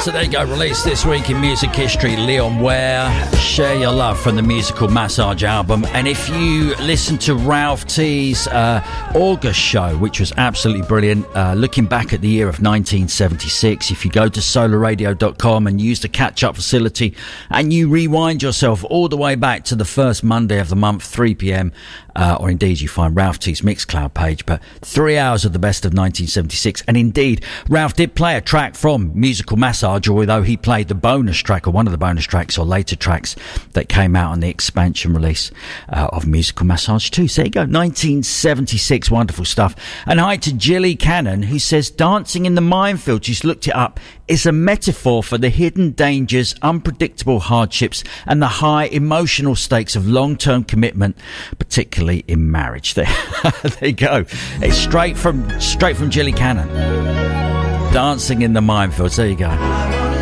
So there you go, released this week in music history, Leon Ware, Share Your Love from the Musical Massage album. And if you listen to Ralph T's August show, which was absolutely brilliant, looking back at the year of 1976, if you go to solarradio.com and use the catch-up facility and you rewind yourself all the way back to the first Monday of the month, 3 p.m, or indeed you find Ralph T's Mixcloud page, but 3 hours of the best of 1976. And indeed, Ralph did play a track from Musical Massage, although he played the bonus track, or one of the bonus tracks or later tracks that came out on the expansion release of Musical Massage 2. So there you go, 1976, wonderful stuff. And hi to Jilly Cannon, who says dancing in the minefield, she's looked it up, is a metaphor for the hidden dangers, unpredictable hardships and the high emotional stakes of long-term commitment, particularly in marriage. There you go. It's straight from Jilly Cannon. Dancing in the minefields. There you go.